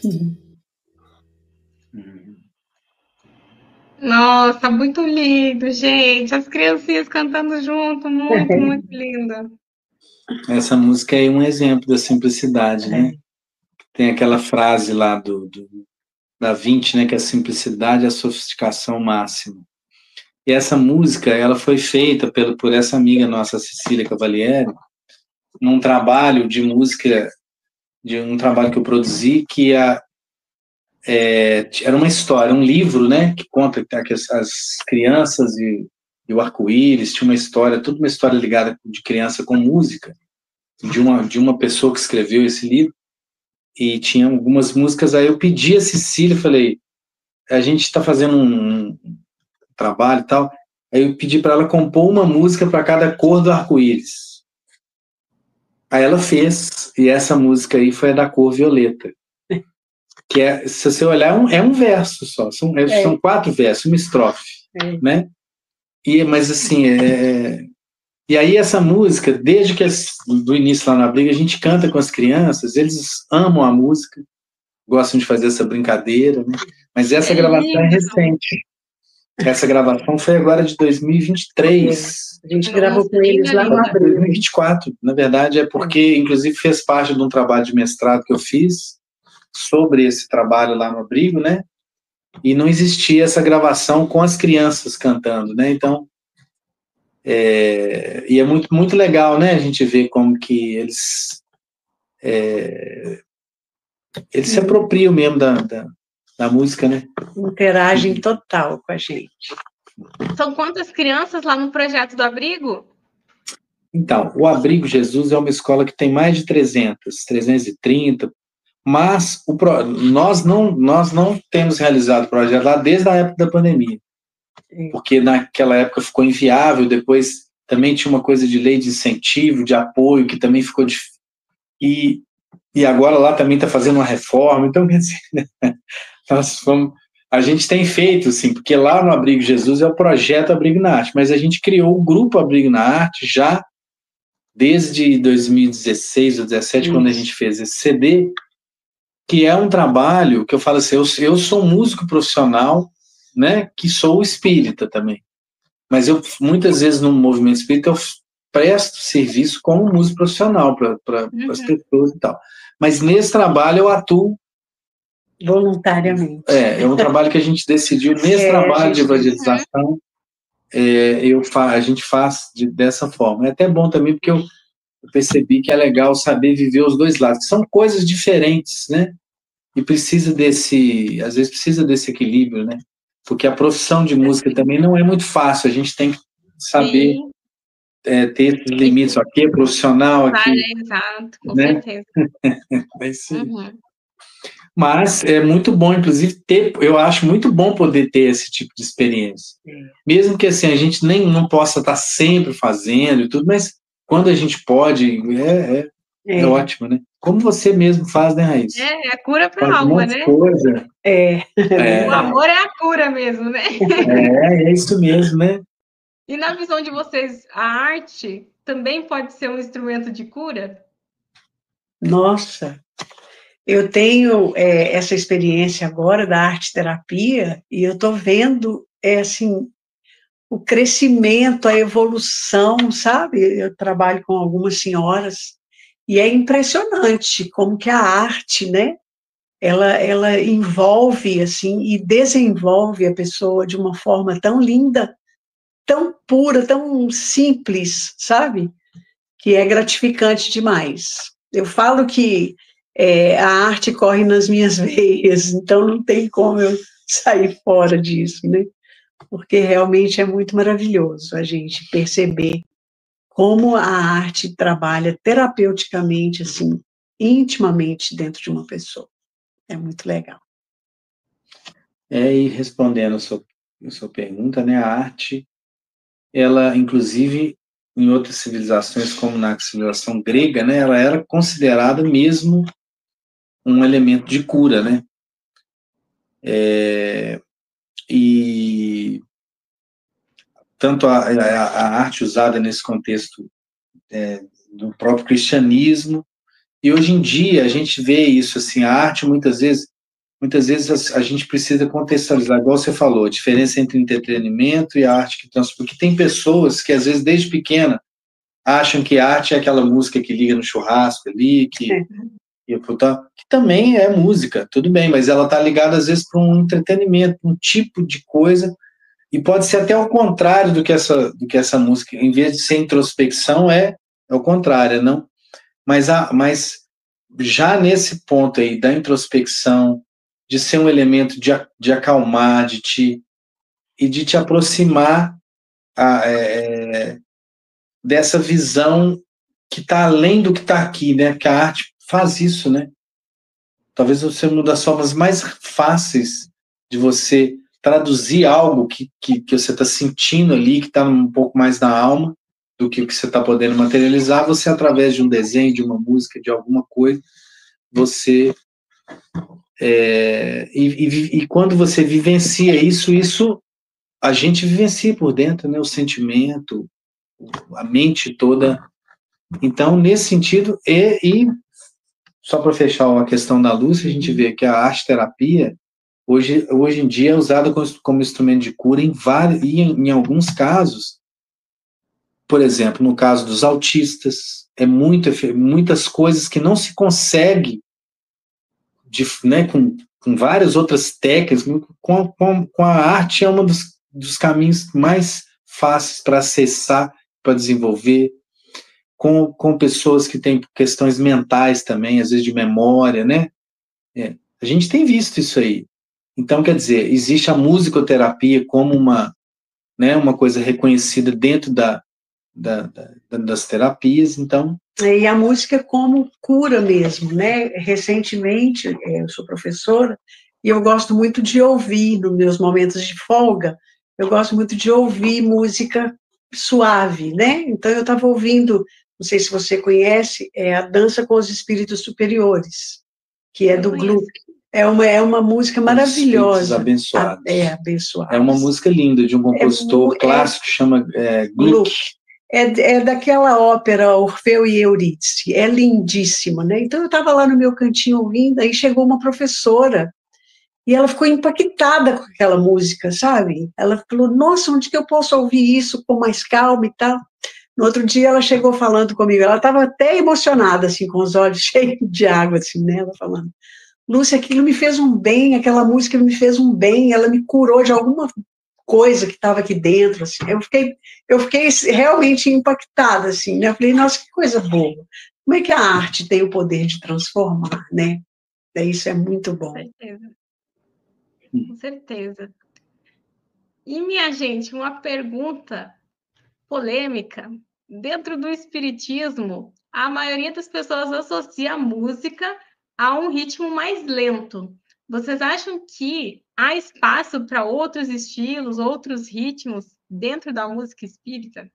Nossa, muito lindo, gente. As criancinhas cantando junto, muito, muito lindo. Essa música é um exemplo da simplicidade, né? Tem aquela frase lá da Vinci, né, que a simplicidade é a sofisticação máxima. E essa música, ela foi feita por essa amiga nossa, Cecília Cavalieri, num trabalho de música, de um trabalho que eu produzi, que era uma história, um livro, né, que conta que as crianças e o arco-íris, tinha uma história, toda uma história ligada de criança com música, de uma pessoa que escreveu esse livro, e tinha algumas músicas, aí eu pedi a Cecília, falei, a gente está fazendo um trabalho e tal, aí eu pedi para ela compor uma música para cada cor do arco-íris. Aí ela fez, e essa música aí foi a da cor violeta. Que é, se você olhar, é um verso só, são 4 versos, uma estrofe, né? Mas assim, e aí essa música, desde que do início lá na briga, a gente canta com as crianças, eles amam a música, gostam de fazer essa brincadeira, né? Mas essa gravação é recente. Essa gravação foi agora de 2023. A gente gravou com eles lá no abril. 2024, na verdade, é porque, inclusive, fez parte de um trabalho de mestrado que eu fiz sobre esse trabalho lá no abrigo, né? E não existia essa gravação com as crianças cantando, né? Então, e é muito, muito legal, né? A gente vê como que eles se apropriam mesmo da música, né? Interagem total com a gente. São quantas crianças lá no projeto do abrigo? Então, o Abrigo Jesus é uma escola que tem mais de 330, mas nós não temos realizado o projeto lá desde a época da pandemia, porque naquela época ficou inviável, depois também tinha uma coisa de lei de incentivo, de apoio, que também ficou difícil, e agora lá também está fazendo uma reforma, então, quer dizer, a gente tem feito, assim, porque lá no Abrigo Jesus é o projeto Abrigo na Arte, mas a gente criou o grupo Abrigo na Arte já desde 2016 ou 2017, quando a gente fez esse CD, que é um trabalho que eu falo assim, eu sou músico profissional, né, que sou espírita também, mas eu, muitas vezes, no movimento espírita, eu presto serviço como músico profissional para as pessoas e tal. Mas nesse trabalho eu atuo voluntariamente. É um trabalho que a gente decidiu, nesse trabalho de evangelização, a gente faz dessa forma. É até bom também, porque eu percebi que é legal saber viver os dois lados. São coisas diferentes, né? E às vezes precisa desse equilíbrio, né? Porque a profissão de música também não é muito fácil, a gente tem que saber ter esses limites, aqui é profissional, aqui... Exato, com né? certeza. Mas é muito bom, inclusive, eu acho muito bom poder ter esse tipo de experiência. Mesmo que assim, a gente não possa estar sempre fazendo e tudo, mas quando a gente pode, é ótimo, né? Como você mesmo faz, né, Raíssa? É cura para a alma, né? Coisa. O amor é a cura mesmo, né? É isso mesmo, né? E na visão de vocês, a arte também pode ser um instrumento de cura? Nossa, eu tenho essa experiência agora da arte-terapia e eu estou vendo, assim, o crescimento, a evolução, sabe? Eu trabalho com algumas senhoras e é impressionante como que a arte, né? Ela envolve, assim, e desenvolve a pessoa de uma forma tão linda, tão pura, tão simples, sabe? Que é gratificante demais. Eu falo que a arte corre nas minhas veias, então não tem como eu sair fora disso, né? Porque realmente é muito maravilhoso a gente perceber como a arte trabalha terapeuticamente, assim, intimamente dentro de uma pessoa. É muito legal. E respondendo a sua pergunta, né, a arte, ela, inclusive, em outras civilizações, como na civilização grega, né, ela era considerada mesmo um elemento de cura, né? E tanto a arte usada nesse contexto do próprio cristianismo, e hoje em dia a gente vê isso, assim, a arte muitas vezes, muitas vezes a gente precisa contextualizar, igual você falou, a diferença entre entretenimento e a arte que transporta. Porque tem pessoas que, às vezes, desde pequena, acham que arte é aquela música que liga no churrasco ali, que também é música, tudo bem, mas ela está ligada, às vezes, para um entretenimento, um tipo de coisa, e pode ser até o contrário do que essa música, em vez de ser introspecção, é o contrário, não? Mas já nesse ponto aí da introspecção, de ser um elemento de acalmar, de te aproximar dessa visão que está além do que está aqui, né? Porque a arte faz isso, né? Talvez você uma das formas mais fáceis de você traduzir algo que você está sentindo ali, que está um pouco mais na alma do que o que você está podendo materializar, você, através de um desenho, de uma música, de alguma coisa, você... E quando você vivencia isso a gente vivencia por dentro, né? O sentimento, a mente toda. Então, nesse sentido, e só para fechar a questão da luz, a gente vê que a arte-terapia, hoje em dia, é usada como instrumento de cura em alguns casos. Por exemplo, no caso dos autistas, muitas coisas que não se consegue, né, com várias outras técnicas, com a arte é um dos caminhos mais fáceis para acessar, para desenvolver, com pessoas que têm questões mentais também, às vezes de memória, né? A gente tem visto isso aí. Então, quer dizer, existe a musicoterapia como uma coisa reconhecida dentro das terapias, então... E a música como cura mesmo, né? Recentemente, eu sou professora, e eu gosto muito de ouvir, nos meus momentos de folga, eu gosto muito de ouvir música suave, né? Então, eu estava ouvindo, não sei se você conhece, a Dança com os Espíritos Superiores, que é do Gluck. É uma música maravilhosa. Abençoados. Abençoados. É uma música linda, de um compositor clássico que chama Gluck. É daquela ópera Orfeu e Eurídice, é lindíssima, né? Então eu estava lá no meu cantinho ouvindo, aí chegou uma professora e ela ficou impactada com aquela música, sabe? Ela falou, nossa, onde que eu posso ouvir isso com mais calma e tal? No outro dia ela chegou falando comigo, ela estava até emocionada, assim, com os olhos cheios de água, assim, né? Ela falando, Lúcia, aquilo me fez um bem, aquela música me fez um bem, ela me curou de alguma coisa que estava aqui dentro, assim. Eu fiquei realmente impactada, assim, né? Eu falei, nossa, que coisa boa. Como é que a arte tem o poder de transformar, né? Isso é muito bom. Com certeza. Com certeza. E, minha gente, uma pergunta polêmica. Dentro do espiritismo, a maioria das pessoas associa a música a um ritmo mais lento. Vocês acham que há espaço para outros estilos, outros ritmos dentro da música espírita?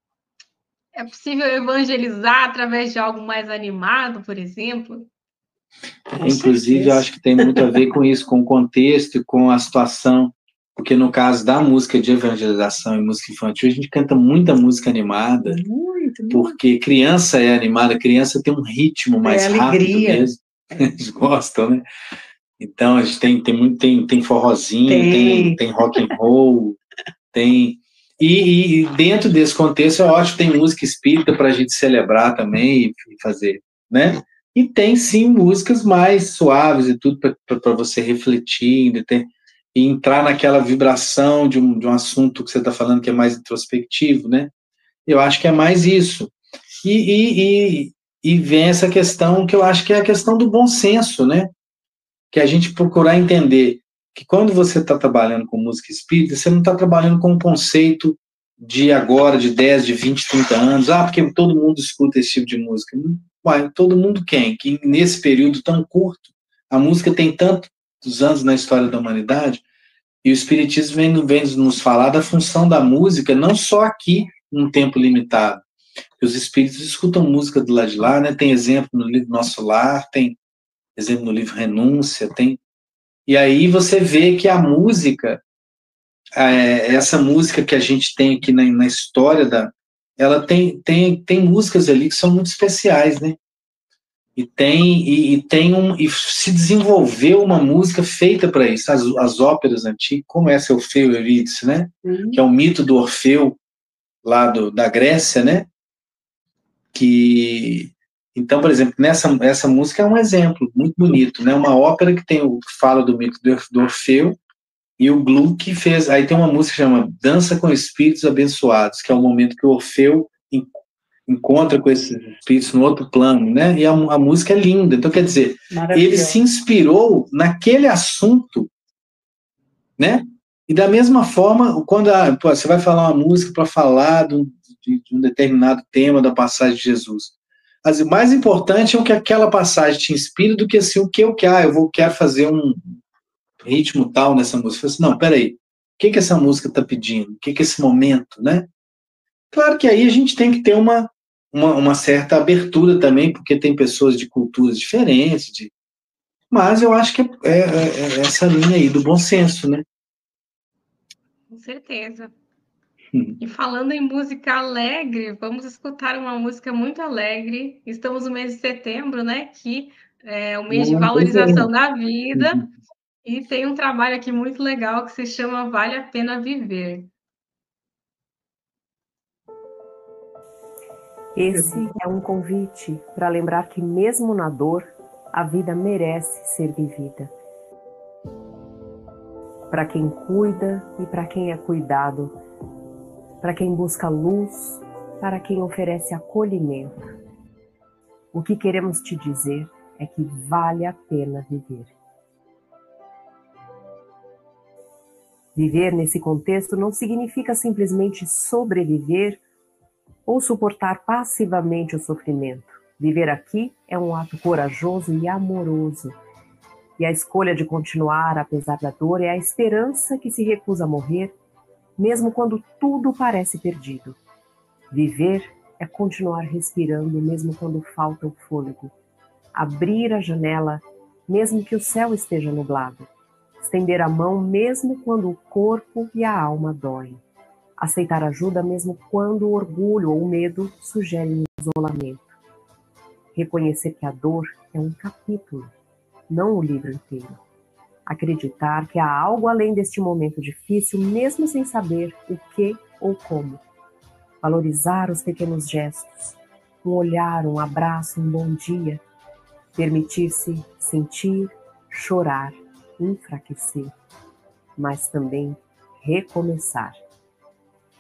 É possível evangelizar através de algo mais animado, por exemplo? Inclusive, eu acho que tem muito a ver com isso, com o contexto e com a situação, porque no caso da música de evangelização e música infantil, a gente canta muita música animada, porque criança é animada, criança tem um ritmo mais rápido mesmo, eles gostam, né? Então, a gente tem forrozinho, tem rock and roll, e dentro desse contexto, eu acho que tem música espírita para a gente celebrar também e fazer, né? E tem, sim, músicas mais suaves e tudo para você refletir e entrar naquela vibração de um assunto que você está falando que é mais introspectivo, né? Eu acho que é mais isso. E vem essa questão que eu acho que é a questão do bom senso, né? Que a gente procurar entender que quando você está trabalhando com música espírita, você não está trabalhando com um conceito de agora, de 10, de 20, 30 anos, porque todo mundo escuta esse tipo de música. Uai, todo mundo quem? Que nesse período tão curto, a música tem tantos anos na história da humanidade, e o Espiritismo vem nos falar da função da música, não só aqui, num tempo limitado. Os espíritos escutam música do lado de lá, né? Tem exemplo no livro Nosso Lar, tem exemplo no livro Renúncia, e aí você vê que a música, essa música que a gente tem aqui na história ela tem músicas ali que são muito especiais, né? e se desenvolveu uma música feita para isso. As óperas antigas, como essa Orfeu e Eurídice, né? Que é o mito do Orfeu lá da Grécia, né? Então, por exemplo, essa música é um exemplo muito bonito, né? Uma ópera que fala do mito do Orfeu, e o Gluck fez. Aí tem uma música que chama Dança com Espíritos Abençoados, que é o momento que o Orfeu encontra com esses espíritos no outro plano, né? E a música é linda. Então, quer dizer, ele se inspirou naquele assunto, né? E da mesma forma, quando você vai falar uma música para falar de um determinado tema da passagem de Jesus, mas o mais importante é o que aquela passagem te inspira do que assim, eu quero fazer um ritmo tal nessa música. Eu falei assim, não, peraí, o que essa música está pedindo? O que esse momento, né? Claro que aí a gente tem que ter uma certa abertura também, porque tem pessoas de culturas diferentes, mas eu acho que é essa linha aí do bom senso, né? Com certeza. E falando em música alegre, vamos escutar uma música muito alegre. Estamos no mês de setembro, né? Que é o mês de valorização da vida. E tem um trabalho aqui muito legal que se chama Vale a Pena Viver. Esse é um convite para lembrar que mesmo na dor, a vida merece ser vivida. Para quem cuida e para quem é cuidado, para quem busca luz, para quem oferece acolhimento. O que queremos te dizer é que vale a pena viver. Viver nesse contexto não significa simplesmente sobreviver ou suportar passivamente o sofrimento. Viver aqui é um ato corajoso e amoroso. E a escolha de continuar apesar da dor é a esperança que se recusa a morrer, mesmo quando tudo parece perdido. Viver é continuar respirando mesmo quando falta o fôlego. Abrir a janela mesmo que o céu esteja nublado. Estender a mão mesmo quando o corpo e a alma doem. Aceitar ajuda mesmo quando o orgulho ou o medo sugerem isolamento. Reconhecer que a dor é um capítulo, não o livro inteiro. Acreditar que há algo além deste momento difícil, mesmo sem saber o que ou como. Valorizar os pequenos gestos, um olhar, um abraço, um bom dia. Permitir-se sentir, chorar, enfraquecer, mas também recomeçar.